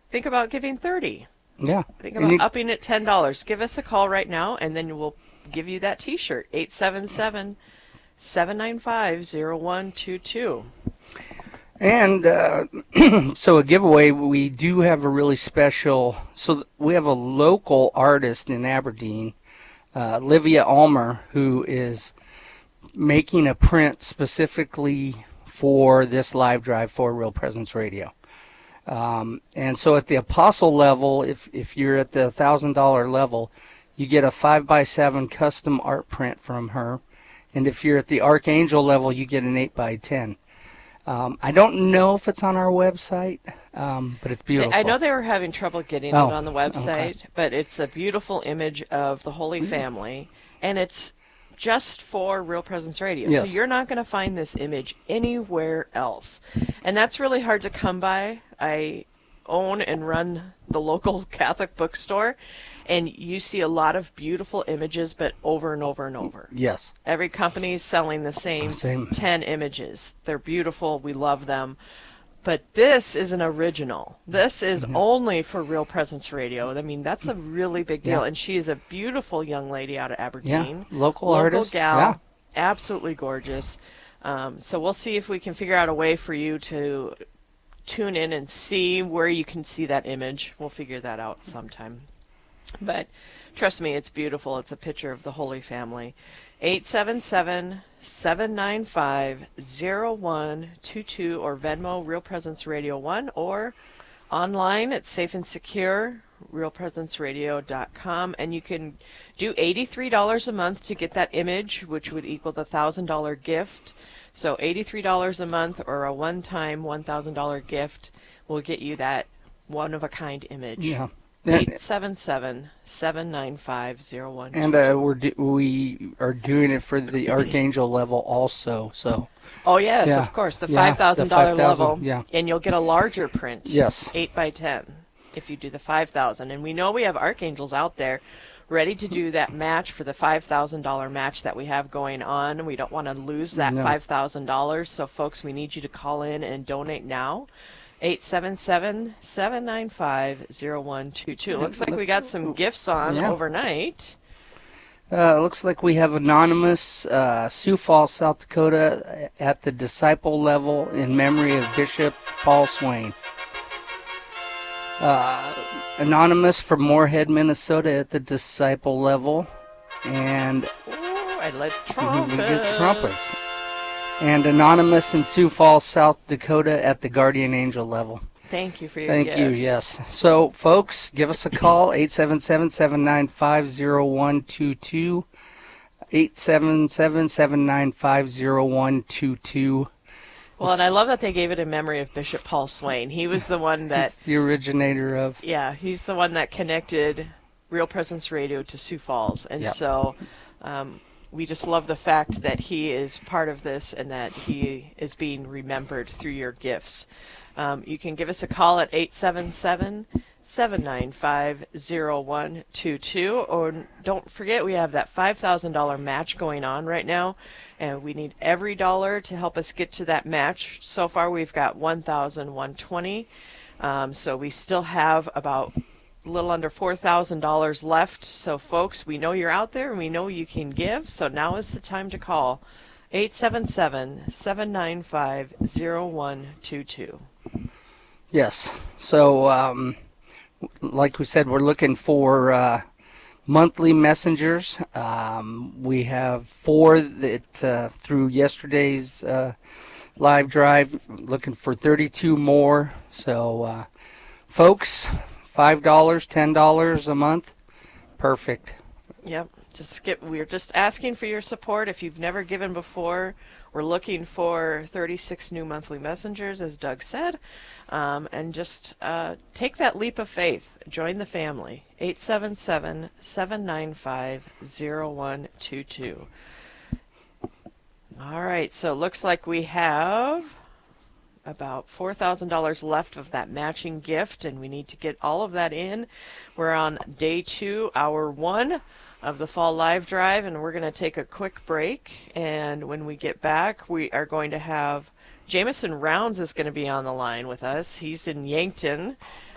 think about giving 30. Yeah. Think And about you, upping it $10. Give us a call right now, and then we'll give you that T-shirt. 877-795-0122. and so a giveaway, we do have a really special, we have a local artist in Aberdeen, Livia Almer, who is making a print specifically for this live drive for Real Presence Radio. And so at the Apostle level, if you're at the $1,000 level, you get a 5x7 custom art print from her. And if you're at the Archangel level, you get an 8x10. I don't know if it's on our website, but it's I beautiful. know they were having trouble getting it Oh, on the okay. website, but it's a beautiful image of the Holy Family, and it's just for Real Presence Radio. So Yes. you're not going to find this image anywhere else. And that's really hard to come by. I own and run the local Catholic bookstore, and you see a lot of beautiful images, but over and over and over. Yes. Every company is selling the same Same. 10 images. They're beautiful. We love them. But this is an original. This is Yeah. only for Real Presence Radio. I mean, that's a really big deal. Yeah. And she is a beautiful young lady out of Yeah. Aberdeen. Local Local artist. gal. Yeah. Absolutely gorgeous. So we'll see if we can figure out a way for you to tune in and see where you can see that image. We'll figure that out sometime. But trust me, it's beautiful. It's a picture of the Holy Family. 877-795-0122 or Venmo Real Presence Radio 1 or online at Safe and Secure realpresenceradio.com, and you can do $83 a month to get that image, which would equal the $1,000 gift. So $83 a month or a one-time $1,000 gift will get you that one-of-a-kind image. Yeah. 877-795-0122. And we are doing it for the Archangel level also. So Oh, yes, yeah. of course, the Yeah, $5,000 the 5,000, level. yeah. And you'll get a larger print. Yes. 8x10 if you do the 5,000. And we know we have archangels out there ready to do that match for the $5,000 match that we have going on. We don't want to lose that No. $5,000. So, folks, we need you to call in and donate now. 877-795-0122. Looks like we got some gifts on Yeah. overnight. Looks like we have anonymous Sioux Falls, South Dakota, at the disciple level in memory of Bishop Paul Swain. Anonymous from Moorhead, Minnesota, at the disciple level, and Ooh, I like we trumpets. get trumpets. And anonymous in Sioux Falls, South Dakota, at the guardian angel level. Thank you for your Thank gifts. you, yes. So, folks, give us a call, 877-795-0122, 877-795-0122. Well, and I love that they gave it in memory of Bishop Paul Swain. He was the one that, He's the originator of... yeah, he's the one that connected Real Presence Radio to Sioux Falls. And Yep. so we just love the fact that he is part of this and that he is being remembered through your gifts. You can give us a call at 877-795-0122. Or don't forget, we have that $5,000 match going on right now. And we need every dollar to help us get to that match. So far, we've got $1,120. So we still have about a little under $4,000 left. So, folks, we know you're out there and we know you can give. So now is the time to call 877-795-0122. Yes. So, like we said, we're looking for monthly messengers. We have 4 that through yesterday's live drive, looking for 32 more. So, folks, $5, $10 a month, perfect. Yep. We're just asking for your support. If you've never given before, we're looking for 36 new monthly messengers, as Doug said. And just take that leap of faith. Join the family. 877-795-0122. All right, so it looks like we have about $4,000 left of that matching gift, and we need to get all of that in. We're on day 2, hour 1 of the fall live drive, and we're going to take a quick break. And when we get back, we are going to have Jameson Rounds is going to be on the line with us. He's in Yankton.